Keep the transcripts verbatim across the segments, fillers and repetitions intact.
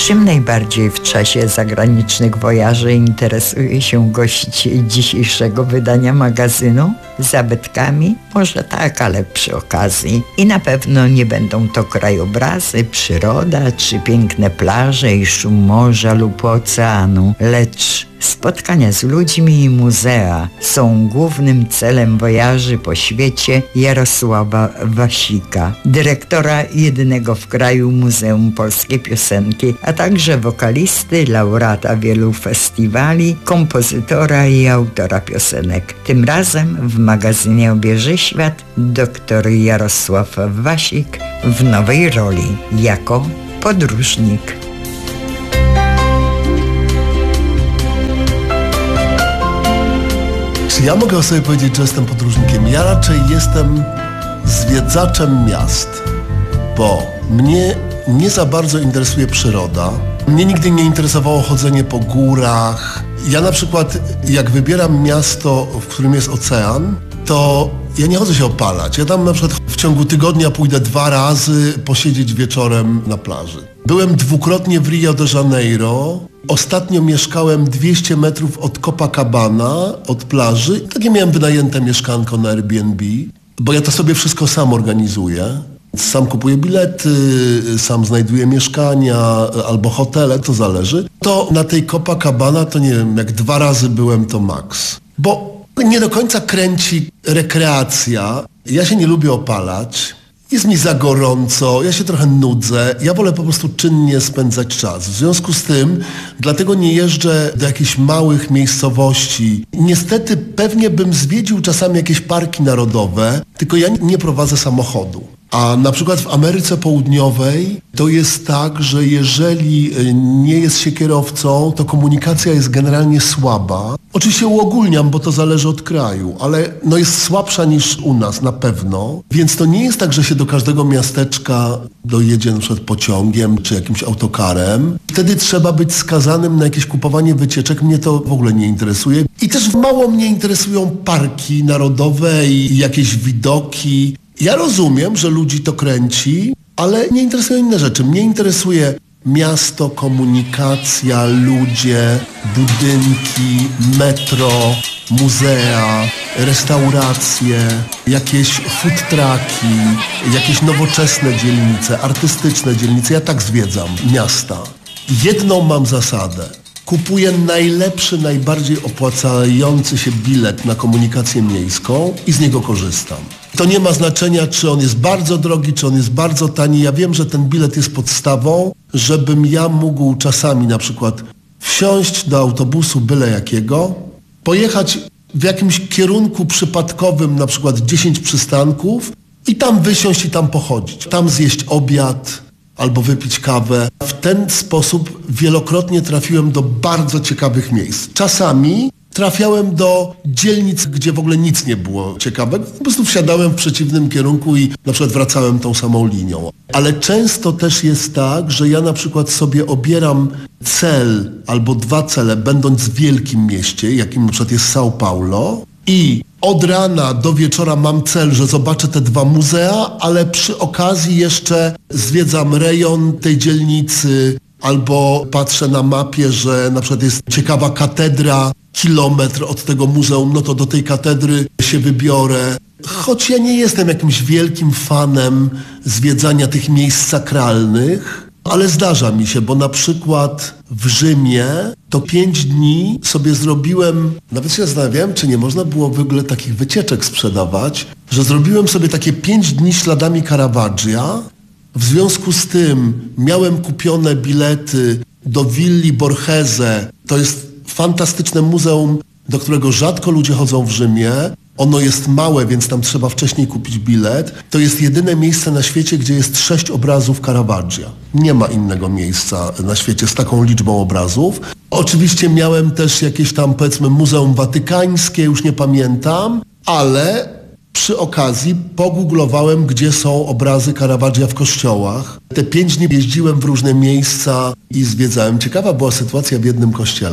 Czym najbardziej w czasie zagranicznych wojaży interesuje się gość dzisiejszego wydania magazynu? Zabytkami? Może tak, ale przy okazji. I na pewno nie będą to krajobrazy, przyroda czy piękne plaże i szum morza lub oceanu, lecz spotkania z ludźmi i muzea są głównym celem wojaży po świecie Jarosława Wasika, dyrektora jedynego w kraju Muzeum Polskiej Piosenki, a także wokalisty, laureata wielu festiwali, kompozytora i autora piosenek. Tym razem w magazynie Obieży Świat dr Jarosław Wasik w nowej roli jako podróżnik. Czy ja mogę sobie powiedzieć, że jestem podróżnikiem? Ja raczej jestem zwiedzaczem miast, bo mnie nie za bardzo interesuje przyroda. Mnie nigdy nie interesowało chodzenie po górach. Ja na przykład, jak wybieram miasto, w którym jest ocean, to ja nie chodzę się opalać. Ja tam na przykład w ciągu tygodnia pójdę dwa razy posiedzieć wieczorem na plaży. Byłem dwukrotnie w Rio de Janeiro. Ostatnio mieszkałem dwieście metrów od Copacabana, od plaży. Takie miałem wynajęte mieszkanko na Airbnb, bo ja to sobie wszystko sam organizuję. Sam kupuję bilety, sam znajduję mieszkania albo hotele, to zależy. To na tej Copacabana to nie wiem, jak dwa razy byłem to max. Bo nie do końca kręci rekreacja. Ja się nie lubię opalać. Jest mi za gorąco, ja się trochę nudzę, ja wolę po prostu czynnie spędzać czas. W związku z tym, dlatego nie jeżdżę do jakichś małych miejscowości. Niestety pewnie bym zwiedził czasami jakieś parki narodowe, tylko ja nie prowadzę samochodu. A na przykład w Ameryce Południowej to jest tak, że jeżeli nie jest się kierowcą, to komunikacja jest generalnie słaba. Oczywiście uogólniam, bo to zależy od kraju, ale no jest słabsza niż u nas na pewno, więc to nie jest tak, że się do każdego miasteczka dojedzie na przykład pociągiem czy jakimś autokarem. Wtedy trzeba być skazanym na jakieś kupowanie wycieczek, mnie to w ogóle nie interesuje. I też mało mnie interesują parki narodowe i jakieś widoki. Ja rozumiem, że ludzi to kręci, ale nie interesują inne rzeczy. Mnie interesuje miasto, komunikacja, ludzie, budynki, metro, muzea, restauracje, jakieś food trucki, jakieś nowoczesne dzielnice, artystyczne dzielnice. Ja tak zwiedzam miasta. Jedną mam zasadę. Kupuję najlepszy, najbardziej opłacający się bilet na komunikację miejską i z niego korzystam. To nie ma znaczenia, czy on jest bardzo drogi, czy on jest bardzo tani. Ja wiem, że ten bilet jest podstawą, żebym ja mógł czasami na przykład wsiąść do autobusu byle jakiego, pojechać w jakimś kierunku przypadkowym, na przykład dziesięć przystanków i tam wysiąść i tam pochodzić. Tam zjeść obiad albo wypić kawę. W ten sposób wielokrotnie trafiłem do bardzo ciekawych miejsc. Czasami trafiałem do dzielnic, gdzie w ogóle nic nie było ciekawego. Po prostu wsiadałem w przeciwnym kierunku i na przykład wracałem tą samą linią. Ale często też jest tak, że ja na przykład sobie obieram cel albo dwa cele, będąc w wielkim mieście, jakim na przykład jest São Paulo, i od rana do wieczora mam cel, że zobaczę te dwa muzea, ale przy okazji jeszcze zwiedzam rejon tej dzielnicy albo patrzę na mapie, że na przykład jest ciekawa katedra, kilometr od tego muzeum, no to do tej katedry się wybiorę. Choć ja nie jestem jakimś wielkim fanem zwiedzania tych miejsc sakralnych, ale zdarza mi się, bo na przykład w Rzymie to pięć dni sobie zrobiłem, nawet się zastanawiałem, czy nie można było w ogóle takich wycieczek sprzedawać, że zrobiłem sobie takie pięć dni śladami Caravaggia. W związku z tym miałem kupione bilety do Willi Borghese. To jest fantastyczne muzeum, do którego rzadko ludzie chodzą w Rzymie. Ono jest małe, więc tam trzeba wcześniej kupić bilet. To jest jedyne miejsce na świecie, gdzie jest sześć obrazów Caravaggia. Nie ma innego miejsca na świecie z taką liczbą obrazów. Oczywiście miałem też jakieś tam, powiedzmy, Muzeum Watykańskie, już nie pamiętam, ale przy okazji pogooglowałem, gdzie są obrazy Caravaggia w kościołach. Te pięć dni jeździłem w różne miejsca i zwiedzałem. Ciekawa była sytuacja w jednym kościele.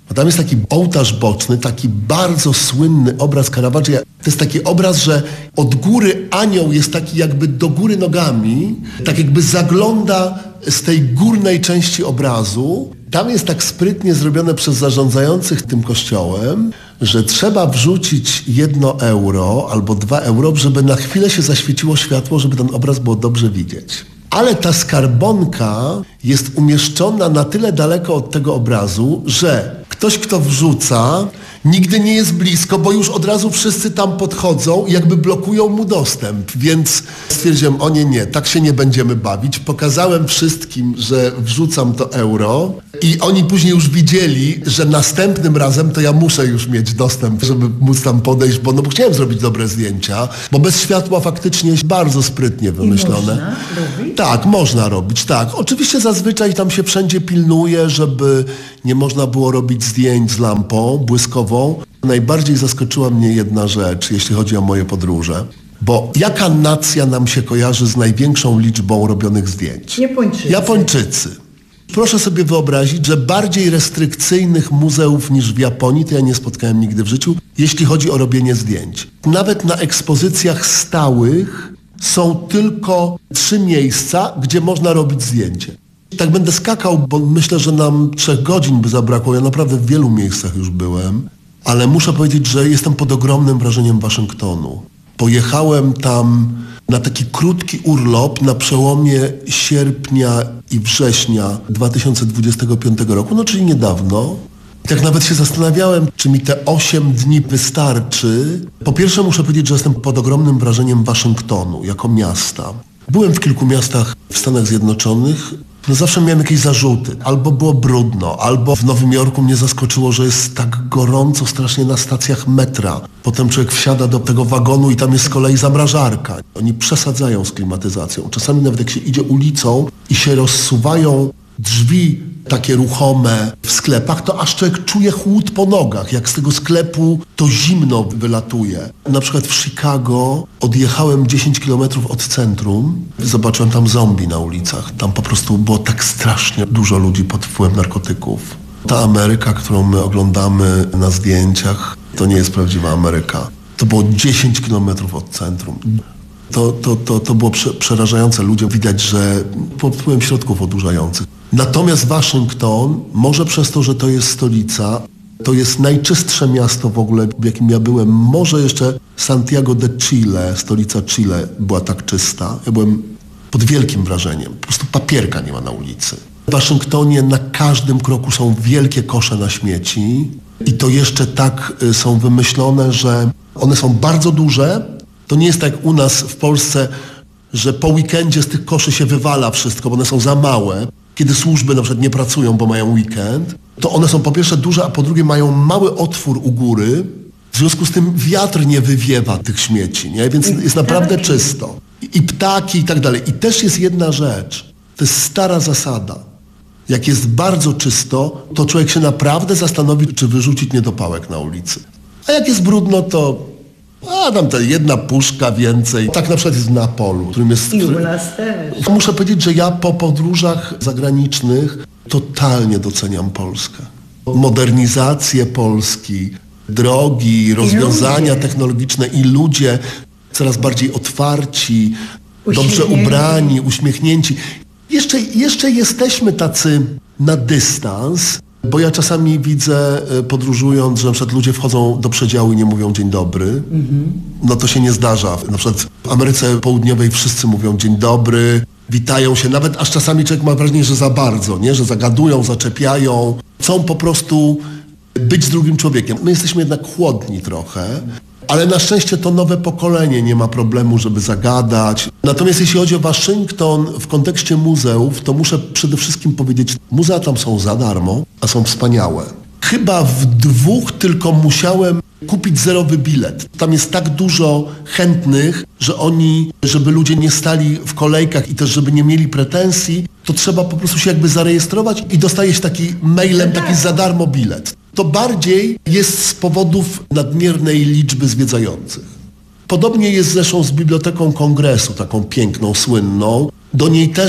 Bo tam jest taki ołtarz boczny, taki bardzo słynny obraz Caravaggia. To jest taki obraz, że od góry anioł jest taki jakby do góry nogami, tak jakby zagląda z tej górnej części obrazu. Tam jest tak sprytnie zrobione przez zarządzających tym kościołem, że trzeba wrzucić jedno euro albo dwa euro, żeby na chwilę się zaświeciło światło, żeby ten obraz było dobrze widzieć. Ale ta skarbonka jest umieszczona na tyle daleko od tego obrazu, że ktoś, kto wrzuca, nigdy nie jest blisko, bo już od razu wszyscy tam podchodzą i jakby blokują mu dostęp. Więc stwierdziłem, o nie, nie, tak się nie będziemy bawić. Pokazałem wszystkim, że wrzucam to euro i oni później już widzieli, że następnym razem to ja muszę już mieć dostęp, żeby móc tam podejść, bo no bo chciałem zrobić dobre zdjęcia, bo bez światła faktycznie jest bardzo sprytnie wymyślone. I można robić? Tak, można robić, tak. Oczywiście zazwyczaj tam się wszędzie pilnuje, żeby nie można było robić zdjęć z lampą błyskową. Najbardziej zaskoczyła mnie jedna rzecz, jeśli chodzi o moje podróże. Bo jaka nacja nam się kojarzy z największą liczbą robionych zdjęć? Japończycy. Japończycy. Proszę sobie wyobrazić, że bardziej restrykcyjnych muzeów niż w Japonii, to ja nie spotkałem nigdy w życiu, jeśli chodzi o robienie zdjęć. Nawet na ekspozycjach stałych są tylko trzy miejsca, gdzie można robić zdjęcie. Tak będę skakał, bo myślę, że nam trzech godzin by zabrakło. Ja naprawdę w wielu miejscach już byłem, ale muszę powiedzieć, że jestem pod ogromnym wrażeniem Waszyngtonu. Pojechałem tam na taki krótki urlop na przełomie sierpnia i września dwa tysiące dwudziestego piątego roku, no czyli niedawno. I tak nawet się zastanawiałem, czy mi te osiem dni wystarczy. Po pierwsze muszę powiedzieć, że jestem pod ogromnym wrażeniem Waszyngtonu jako miasta. Byłem w kilku miastach w Stanach Zjednoczonych. No zawsze miałem jakieś zarzuty. Albo było brudno, albo w Nowym Jorku mnie zaskoczyło, że jest tak gorąco strasznie na stacjach metra. Potem człowiek wsiada do tego wagonu i tam jest z kolei zamrażarka. Oni przesadzają z klimatyzacją. Czasami nawet jak się idzie ulicą i się rozsuwają drzwi takie ruchome w sklepach, to aż człowiek czuje chłód po nogach. Jak z tego sklepu to zimno wylatuje. Na przykład w Chicago odjechałem dziesięć kilometrów od centrum. Zobaczyłem tam zombie na ulicach. Tam po prostu było tak strasznie dużo ludzi pod wpływem narkotyków. Ta Ameryka, którą my oglądamy na zdjęciach, to nie jest prawdziwa Ameryka. To było dziesięć kilometrów od centrum. To, to, to, to było prze, przerażające. Ludzie widać, że pod wpływem środków odurzających. Natomiast Waszyngton, może przez to, że to jest stolica, to jest najczystsze miasto w ogóle, w jakim ja byłem. Może jeszcze Santiago de Chile, stolica Chile, była tak czysta. Ja byłem pod wielkim wrażeniem. Po prostu papierka nie ma na ulicy. W Waszyngtonie na każdym kroku są wielkie kosze na śmieci i to jeszcze tak są wymyślone, że one są bardzo duże. To nie jest tak jak u nas w Polsce, że po weekendzie z tych koszy się wywala wszystko, bo one są za małe. Kiedy służby na przykład nie pracują, bo mają weekend, to one są po pierwsze duże, a po drugie mają mały otwór u góry. W związku z tym wiatr nie wywiewa tych śmieci, nie? Więc jest naprawdę czysto. I ptaki i tak dalej. I też jest jedna rzecz. To jest stara zasada. Jak jest bardzo czysto, to człowiek się naprawdę zastanowi, czy wyrzucić niedopałek na ulicy. A jak jest brudno, to a tam ta jedna puszka więcej. Tak na przykład jest w Neapolu, którym jest... I u nas też. Muszę powiedzieć, że ja po podróżach zagranicznych totalnie doceniam Polskę. Modernizację Polski, drogi, rozwiązania technologiczne i ludzie coraz bardziej otwarci, dobrze ubrani, uśmiechnięci. Jeszcze, jeszcze jesteśmy tacy na dystans, bo ja czasami widzę, podróżując, że na przykład ludzie wchodzą do przedziału i nie mówią dzień dobry. Mhm. No to się nie zdarza. Na przykład w Ameryce Południowej wszyscy mówią dzień dobry, witają się, nawet aż czasami człowiek ma wrażenie, że za bardzo, nie? Że zagadują, zaczepiają. Chcą po prostu być z drugim człowiekiem. My jesteśmy jednak chłodni trochę, ale na szczęście to nowe pokolenie nie ma problemu, żeby zagadać. Natomiast jeśli chodzi o Waszyngton w kontekście muzeów, to muszę przede wszystkim powiedzieć, muzea tam są za darmo, a są wspaniałe. Chyba w dwóch tylko musiałem kupić zerowy bilet. Tam jest tak dużo chętnych, że oni, żeby ludzie nie stali w kolejkach i też żeby nie mieli pretensji, to trzeba po prostu się jakby zarejestrować i dostajesz taki mailem taki za darmo bilet. To bardziej jest z powodów nadmiernej liczby zwiedzających. Podobnie jest zresztą z Biblioteką Kongresu, taką piękną, słynną. Do niej też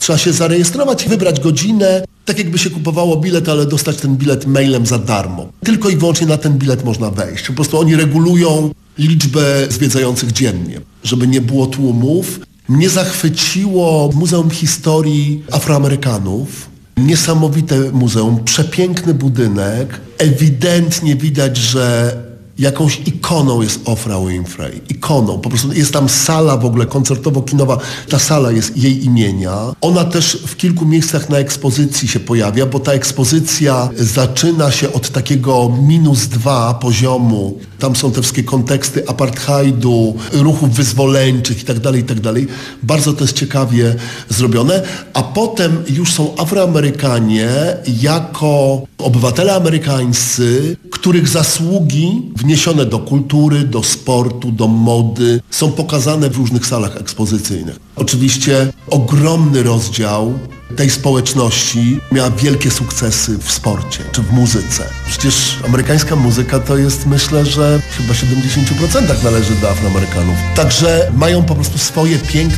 Trzeba się zarejestrować, wybrać godzinę, tak jakby się kupowało bilet, ale dostać ten bilet mailem za darmo. Tylko i wyłącznie na ten bilet można wejść. Po prostu oni regulują liczbę zwiedzających dziennie, żeby nie było tłumów. Mnie zachwyciło Muzeum Historii Afroamerykanów. Niesamowite muzeum, przepiękny budynek. Ewidentnie widać, że jakąś ikoną jest Oprah Winfrey. Ikoną. Po prostu jest tam sala w ogóle koncertowo-kinowa. Ta sala jest jej imienia. Ona też w kilku miejscach na ekspozycji się pojawia, bo ta ekspozycja zaczyna się od takiego minus dwa poziomu. Tam są te wszystkie konteksty apartheidu, ruchów wyzwoleńczych i tak dalej, i tak dalej. Bardzo to jest ciekawie zrobione. A potem już są Afroamerykanie jako obywatele amerykańscy, których zasługi wniesione do kultury, do sportu, do mody są pokazane w różnych salach ekspozycyjnych. Oczywiście ogromny rozdział tej społeczności miała wielkie sukcesy w sporcie czy w muzyce. Przecież amerykańska muzyka to jest, myślę, że chyba siedemdziesiąt procent należy do Afroamerykanów. Także mają po prostu swoje piękne